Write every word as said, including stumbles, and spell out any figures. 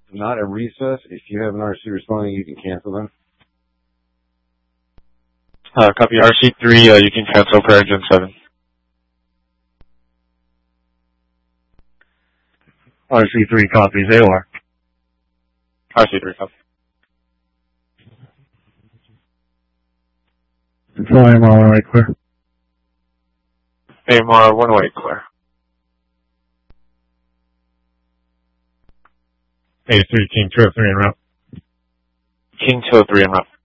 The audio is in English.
not a recess. If you have an R C responding, you can cancel them. Uh, copy R C three, uh, you can cancel for engine seven. R C three copies, A O R. R C three, copy. Control A M R one oh eight clear. A M R one oh eight clear. A three, King two oh three en route. King two oh three en route.